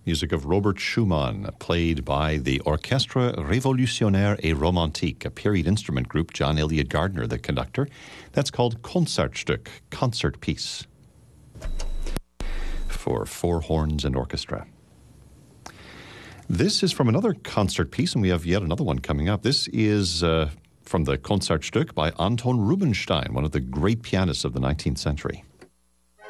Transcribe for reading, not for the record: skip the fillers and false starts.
music of Robert Schumann, played by the Orchestre Révolutionnaire et Romantique, a period instrument group, John Elliott Gardner, the conductor. That's called Concertstück, concert piece, for four horns and orchestra. This is from another concert piece, and we have yet another one coming up. This is from the Concertstück by Anton Rubinstein, one of the great pianists of the 19th century.